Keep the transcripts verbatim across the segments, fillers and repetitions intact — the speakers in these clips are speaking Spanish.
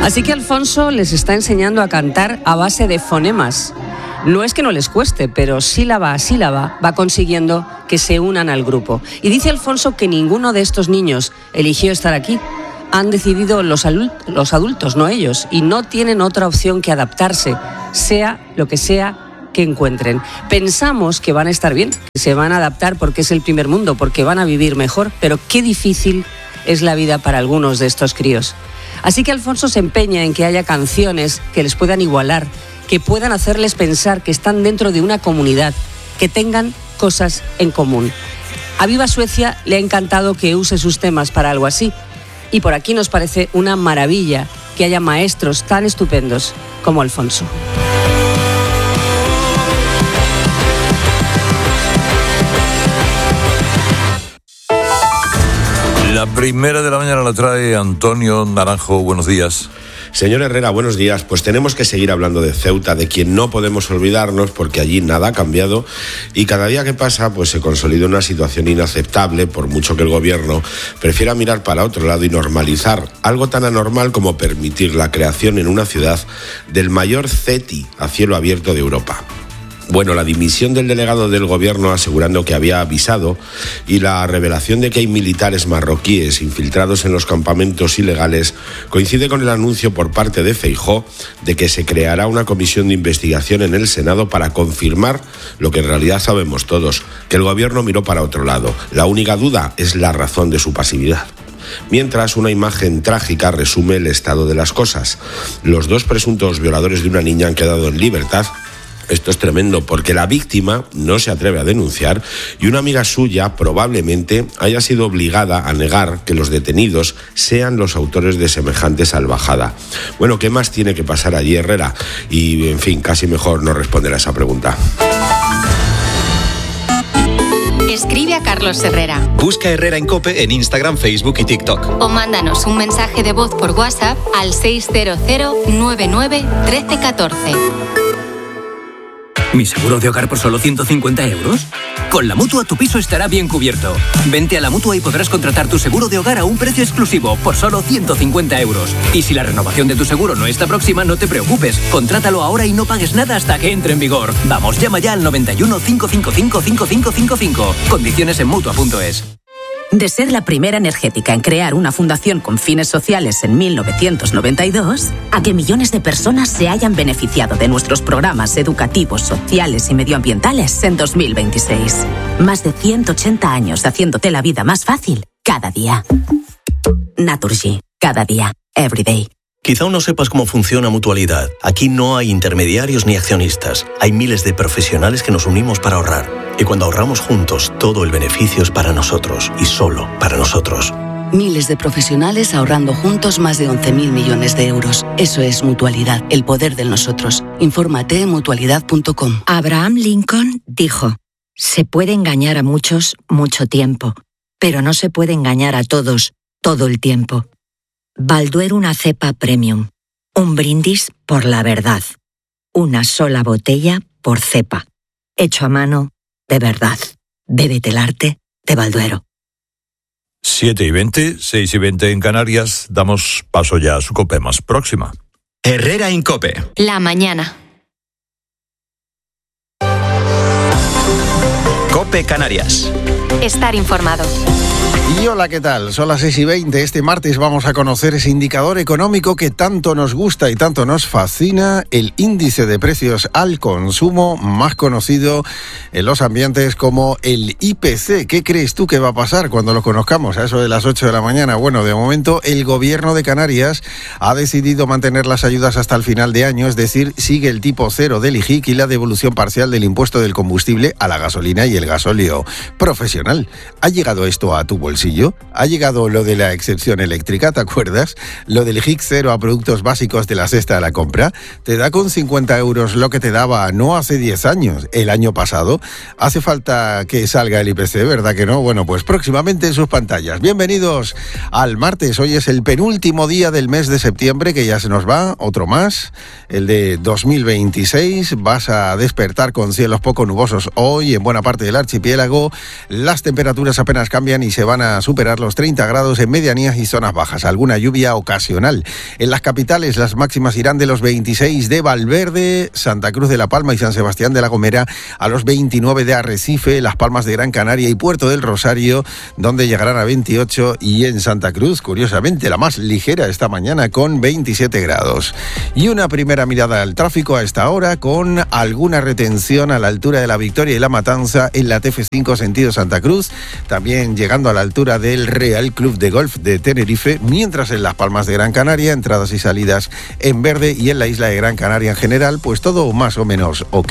Así que Alfonso les está enseñando a cantar a base de fonemas. No es que no les cueste, pero sílaba a sílaba va consiguiendo que se unan al grupo. Y dice Alfonso que ninguno de estos niños eligió estar aquí. Han decidido los, adult- los adultos, no ellos, y no tienen otra opción que adaptarse, sea lo que sea que encuentren. Pensamos que van a estar bien, que se van a adaptar porque es el primer mundo, porque van a vivir mejor, pero qué difícil es la vida para algunos de estos críos. Así que Alfonso se empeña en que haya canciones que les puedan igualar, que puedan hacerles pensar que están dentro de una comunidad, que tengan cosas en común. A Viva Suecia le ha encantado que use sus temas para algo así, y por aquí nos parece una maravilla que haya maestros tan estupendos como Alfonso. La primera de la mañana la trae Antonio Naranjo. Buenos días. Señor Herrera, buenos días. Pues tenemos que seguir hablando de Ceuta, de quien no podemos olvidarnos porque allí nada ha cambiado y cada día que pasa pues se consolida una situación inaceptable, por mucho que el gobierno prefiera mirar para otro lado y normalizar algo tan anormal como permitir la creación en una ciudad del mayor CETI a cielo abierto de Europa. Bueno, la dimisión del delegado del gobierno asegurando que había avisado y la revelación de que hay militares marroquíes infiltrados en los campamentos ilegales coincide con el anuncio por parte de Feijóo de que se creará una comisión de investigación en el Senado para confirmar lo que en realidad sabemos todos, que el gobierno miró para otro lado. La única duda es la razón de su pasividad. Mientras, una imagen trágica resume el estado de las cosas. Los dos presuntos violadores de una niña han quedado en libertad. Esto es tremendo porque la víctima no se atreve a denunciar y una amiga suya probablemente haya sido obligada a negar que los detenidos sean los autores de semejante salvajada. Bueno, ¿qué más tiene que pasar allí, Herrera? Y, en fin, casi mejor no responder a esa pregunta. Escribe a Carlos Herrera. Busca Herrera en COPE en Instagram, Facebook y TikTok. O mándanos un mensaje de voz por WhatsApp al seis cero cero nueve nueve uno tres uno cuatro. ¿Mi seguro de hogar por solo ciento cincuenta euros? Con la Mutua tu piso estará bien cubierto. Vente a la Mutua y podrás contratar tu seguro de hogar a un precio exclusivo por solo ciento cincuenta euros. Y si la renovación de tu seguro no está próxima, no te preocupes. Contrátalo ahora y no pagues nada hasta que entre en vigor. Vamos, llama ya al noventa y uno, cinco cinco cinco, cinco cinco cinco cinco. Condiciones en Mutua punto es. De ser la primera energética en crear una fundación con fines sociales en mil novecientos noventa y dos, a que millones de personas se hayan beneficiado de nuestros programas educativos, sociales y medioambientales en dos mil veintiséis. Más de ciento ochenta años haciéndote la vida más fácil cada día. Naturgy, cada día, every day. Quizá aún no sepas cómo funciona Mutualidad. Aquí no hay intermediarios ni accionistas. Hay miles de profesionales que nos unimos para ahorrar. Y cuando ahorramos juntos, todo el beneficio es para nosotros y solo para nosotros. Miles de profesionales ahorrando juntos más de once mil millones de euros. Eso es Mutualidad, el poder de nosotros. Infórmate en mutualidad punto com. Abraham Lincoln dijo: se puede engañar a muchos mucho tiempo, pero no se puede engañar a todos todo el tiempo. Balduero, una cepa premium. Un brindis por la verdad. Una sola botella por cepa. Hecho a mano, de verdad. Bébete el arte de Balduero. siete y veinte, seis y veinte en Canarias. Damos paso ya a su COPE más próxima. Herrera en COPE. La mañana. COPE Canarias. Estar informado. Y hola, ¿qué tal? Son las seis y veinte. Este martes vamos a conocer ese indicador económico que tanto nos gusta y tanto nos fascina, el índice de precios al consumo, más conocido en los ambientes como el I P C. ¿Qué crees tú que va a pasar cuando lo conozcamos a eso de las ocho de la mañana? Bueno, de momento el gobierno de Canarias ha decidido mantener las ayudas hasta el final de año, es decir, sigue el tipo cero del I G I C y la devolución parcial del impuesto del combustible a la gasolina y el gasóleo profesional. ¿Ha llegado esto a tu bolsillo? ¿Ha llegado lo de la excepción eléctrica? ¿Te acuerdas? Lo del I G I C cero a productos básicos de la cesta de la compra. Te da con cincuenta euros lo que te daba no hace diez años, el año pasado. Hace falta que salga el I P C, ¿verdad que no? Bueno, pues próximamente en sus pantallas. Bienvenidos al martes. Hoy es el penúltimo día del mes de septiembre, que ya se nos va, otro más, el de dos mil veintiséis. Vas a despertar con cielos poco nubosos hoy en buena parte del archipiélago. Las temperaturas apenas cambian y se van a superar los treinta grados en medianías y zonas bajas, alguna lluvia ocasional. En las capitales las máximas irán de los veintiséis de Valverde, Santa Cruz de la Palma y San Sebastián de la Gomera a los veintinueve de Arrecife, Las Palmas de Gran Canaria y Puerto del Rosario, donde llegarán a veintiocho, y en Santa Cruz, curiosamente, la más ligera esta mañana con veintisiete grados. Y una primera mirada al tráfico a esta hora con alguna retención a la altura de La Victoria y La Matanza en la T F cinco sentido Santa Cruz, también llegando a la altura del Real Club de Golf de Tenerife, mientras en Las Palmas de Gran Canaria, entradas y salidas en verde, y en la isla de Gran Canaria en general, pues todo más o menos ok.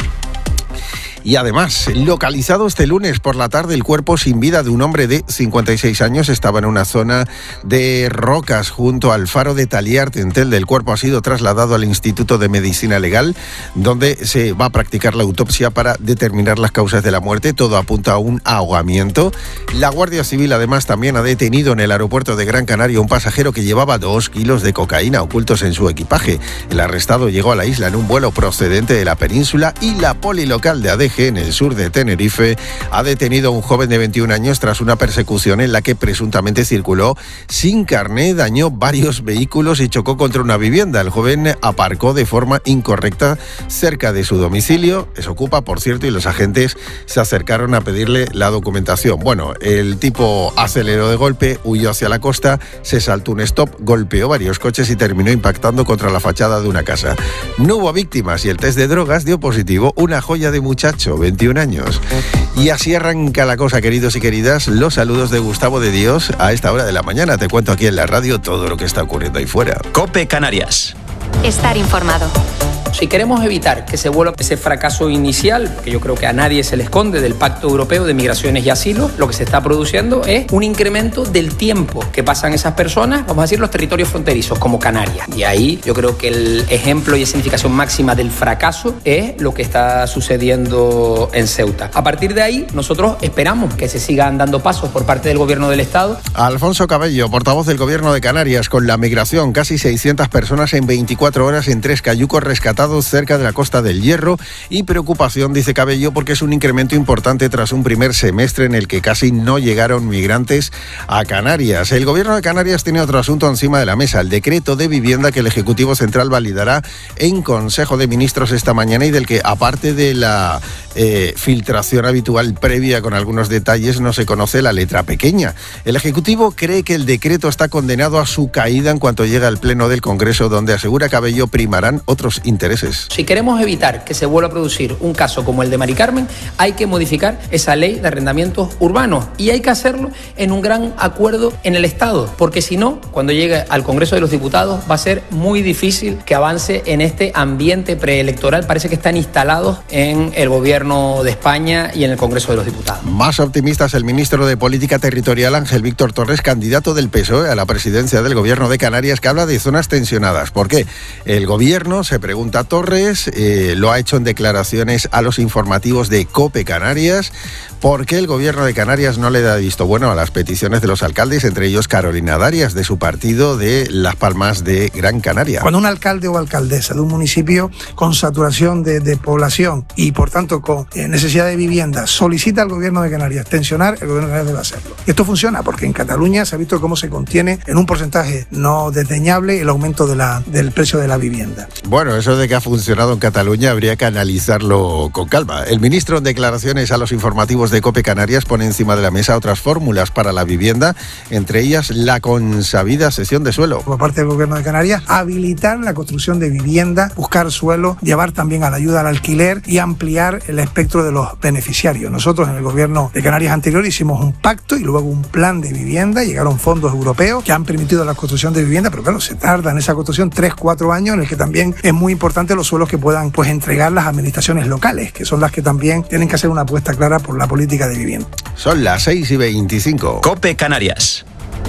Y además, localizado este lunes por la tarde, el cuerpo sin vida de un hombre de cincuenta y seis años estaba en una zona de rocas junto al faro de Taliart, en Telde. El cuerpo ha sido trasladado al Instituto de Medicina Legal, donde se va a practicar la autopsia para determinar las causas de la muerte. Todo apunta a un ahogamiento. La Guardia Civil además también ha detenido en el aeropuerto de Gran Canaria un pasajero que llevaba dos kilos de cocaína ocultos en su equipaje. El arrestado llegó a la isla en un vuelo procedente de la península, y la poli local de A D G en el sur de Tenerife ha detenido a un joven de veintiún años tras una persecución en la que presuntamente circuló sin carné, dañó varios vehículos y chocó contra una vivienda. El joven aparcó de forma incorrecta cerca de su domicilio, es Ocupa, por cierto, y los agentes se acercaron a pedirle la documentación. Bueno, el tipo aceleró de golpe, huyó hacia la costa, se saltó un stop, golpeó varios coches y terminó impactando contra la fachada de una casa. No hubo víctimas y el test de drogas dio positivo. Una joya de muchacho, veintiún años. Y así arranca la cosa, queridos y queridas. Los saludos de Gustavo de Dios a esta hora de la mañana. Te cuento aquí en la radio todo lo que está ocurriendo ahí fuera. COPE Canarias. Estar informado. Si queremos evitar que se vuelva ese fracaso inicial, que yo creo que a nadie se le esconde, del Pacto Europeo de Migraciones y Asilo, lo que se está produciendo es un incremento del tiempo que pasan esas personas, vamos a decir, los territorios fronterizos, como Canarias. Y ahí yo creo que el ejemplo y significación máxima del fracaso es lo que está sucediendo en Ceuta. A partir de ahí, nosotros esperamos que se sigan dando pasos por parte del Gobierno del Estado. Alfonso Cabello, portavoz del Gobierno de Canarias, con la migración, casi seiscientas personas en veinticuatro horas en tres cayucos rescatados cerca de la Costa del Hierro, y preocupación, dice Cabello, porque es un incremento importante tras un primer semestre en el que casi no llegaron migrantes a Canarias. El Gobierno de Canarias tiene otro asunto encima de la mesa, el decreto de vivienda que el Ejecutivo Central validará en Consejo de Ministros esta mañana, y del que, aparte de la eh, filtración habitual previa con algunos detalles, no se conoce la letra pequeña. El Ejecutivo cree que el decreto está condenado a su caída en cuanto llegue al Pleno del Congreso, donde, asegura Cabello, primarán otros intereses. Si queremos evitar que se vuelva a producir un caso como el de Mari Carmen, hay que modificar esa ley de arrendamientos urbanos, y hay que hacerlo en un gran acuerdo en el Estado, porque si no, cuando llegue al Congreso de los Diputados va a ser muy difícil que avance en este ambiente preelectoral. Parece que están instalados en el Gobierno de España y en el Congreso de los Diputados. Más optimista es el ministro de Política Territorial, Ángel Víctor Torres, candidato del P S O E a la presidencia del Gobierno de Canarias, que habla de zonas tensionadas. ¿Por qué? El Gobierno, se pregunta Torres, eh, lo ha hecho en declaraciones a los informativos de COPE Canarias. ¿Por qué el Gobierno de Canarias no le da visto bueno a las peticiones de los alcaldes, entre ellos Carolina Darias, de su partido de Las Palmas de Gran Canaria? Cuando un alcalde o alcaldesa de un municipio con saturación de, de población y, por tanto, con eh, necesidad de vivienda solicita al Gobierno de Canarias tensionar, el Gobierno de Canarias debe hacerlo. Y esto funciona porque en Cataluña se ha visto cómo se contiene en un porcentaje no desdeñable el aumento de la, del precio de la vivienda. Bueno, eso de que ha funcionado en Cataluña habría que analizarlo con calma. El ministro, en declaraciones a los informativos de COPE Canarias, pone encima de la mesa otras fórmulas para la vivienda, entre ellas la consabida cesión de suelo. Por parte del Gobierno de Canarias, habilitar la construcción de vivienda, buscar suelo, llevar también a la ayuda al alquiler y ampliar el espectro de los beneficiarios. Nosotros en el Gobierno de Canarias anterior hicimos un pacto y luego un plan de vivienda, llegaron fondos europeos que han permitido la construcción de vivienda, pero claro, se tarda en esa construcción tres, cuatro años, en el que también es muy importante los suelos que puedan pues entregar las administraciones locales, que son las que también tienen que hacer una apuesta clara por la política de vivienda. Son las seis y veinticinco. COPE Canarias.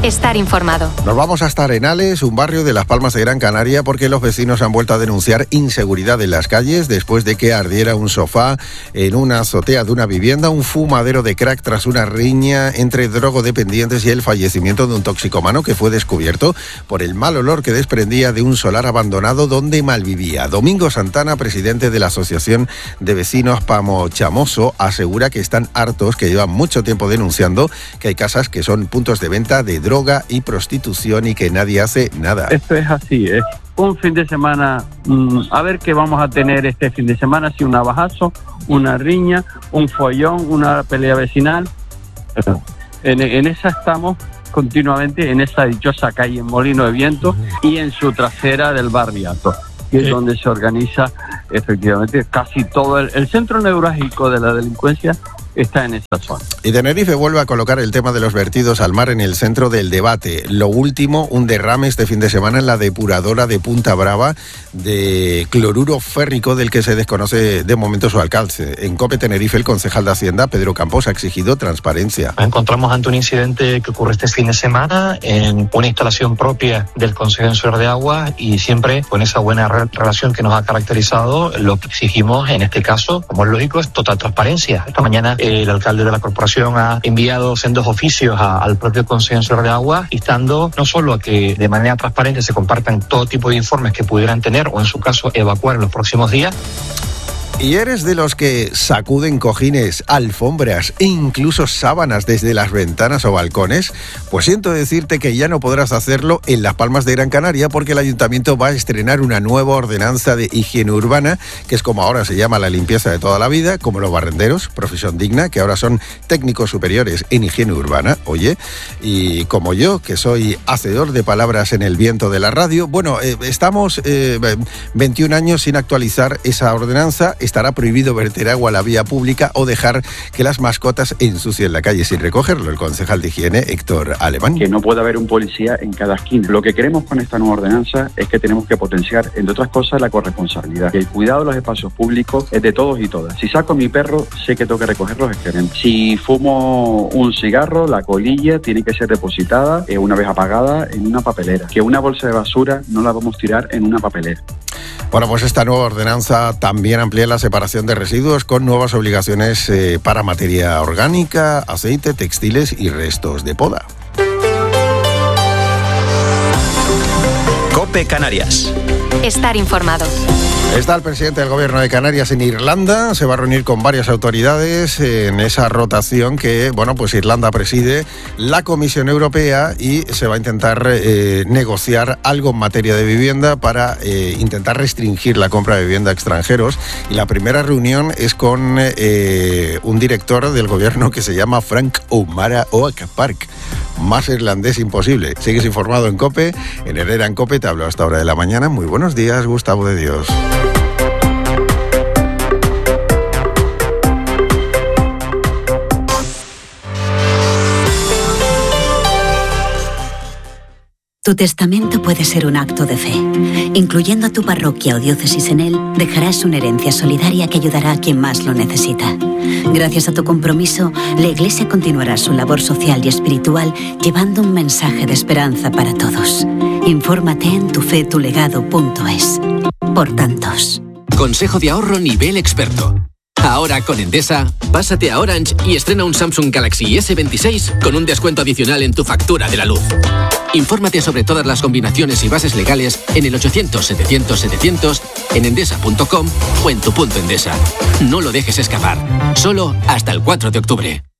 Estar informado. Nos vamos hasta Arenales, un barrio de Las Palmas de Gran Canaria, porque los vecinos han vuelto a denunciar inseguridad en las calles después de que ardiera un sofá en una azotea de una vivienda, un fumadero de crack tras una riña entre drogodependientes y el fallecimiento de un toxicomano que fue descubierto por el mal olor que desprendía de un solar abandonado donde malvivía. Domingo Santana, presidente de la Asociación de Vecinos Pamo Chamoso, asegura que están hartos, que llevan mucho tiempo denunciando que hay casas que son puntos de venta de drogas droga y prostitución y que nadie hace nada. Esto es así, es un fin de semana, mmm, a ver qué vamos a tener este fin de semana, si un navajazo, una riña, un follón, una pelea vecinal. En, en esa estamos continuamente, en esa dichosa calle en Molino de Viento y en su trasera del Barriato, que es donde se organiza efectivamente casi todo el, el centro neurálgico de la delincuencia. Está en esta zona. Y Tenerife vuelve a colocar el tema de los vertidos al mar en el centro del debate. Lo último, un derrame este fin de semana en la depuradora de Punta Brava de cloruro férrico del que se desconoce de momento su alcance. En COPE Tenerife, el concejal de Hacienda, Pedro Campos, ha exigido transparencia. Nos encontramos ante un incidente que ocurre este fin de semana en una instalación propia del Consejo Insular de Agua y siempre con esa buena re- relación que nos ha caracterizado, lo que exigimos en este caso, como es lógico, es total transparencia. Esta mañana el alcalde de la corporación ha enviado sendos oficios a, al propio Consejo Insular de Agua, instando no solo a que de manera transparente se compartan todo tipo de informes que pudieran tener o en su caso evacuar en los próximos días. ¿Y eres de los que sacuden cojines, alfombras e incluso sábanas desde las ventanas o balcones? Pues siento decirte que ya no podrás hacerlo en Las Palmas de Gran Canaria porque el ayuntamiento va a estrenar una nueva ordenanza de higiene urbana, que es como ahora se llama la limpieza de toda la vida, como los barrenderos, profesión digna, que ahora son técnicos superiores en higiene urbana, oye, y como yo, que soy hacedor de palabras en el viento de la radio, bueno, eh, estamos eh, veintiún años sin actualizar esa ordenanza. Estará prohibido verter agua a la vía pública o dejar que las mascotas ensucien la calle sin recogerlo. El concejal de higiene, Héctor Alemán. Que no puede haber un policía en cada esquina. Lo que queremos con esta nueva ordenanza es que tenemos que potenciar, entre otras cosas, la corresponsabilidad. Que el cuidado de los espacios públicos es de todos y todas. Si saco a mi perro, sé que tengo que recoger los excrementos. Si fumo un cigarro, la colilla tiene que ser depositada eh, una vez apagada en una papelera. Que una bolsa de basura no la vamos a tirar en una papelera. Bueno, pues esta nueva ordenanza también amplía la separación de residuos con nuevas obligaciones eh, para materia orgánica, aceite, textiles y restos de poda. COPE Canarias. Estar informado. Está el presidente del Gobierno de Canarias en Irlanda, se va a reunir con varias autoridades en esa rotación que, bueno, pues Irlanda preside la Comisión Europea y se va a intentar eh, negociar algo en materia de vivienda para eh, intentar restringir la compra de vivienda a extranjeros. Y la primera reunión es con eh, un director del Gobierno que se llama Frank O'Mara Oak Park. Más irlandés imposible. Sigues informado en COPE, en Herrera en COPE, te hablo hasta hora de la mañana. Muy buenos días, Gustavo de Dios. Tu testamento puede ser un acto de fe. Incluyendo a tu parroquia o diócesis en él, dejarás una herencia solidaria que ayudará a quien más lo necesita. Gracias a tu compromiso, la Iglesia continuará su labor social y espiritual llevando un mensaje de esperanza para todos. Infórmate en tu fe tu legado punto es. Por tantos. Consejo de ahorro nivel experto. Ahora con Endesa, pásate a Orange y estrena un Samsung Galaxy ese veintiséis con un descuento adicional en tu factura de la luz. Infórmate sobre todas las combinaciones y bases legales en el ochocientos setecientos setecientos, en endesa punto com o en tu punto Endesa. No lo dejes escapar. Solo hasta el cuatro de octubre.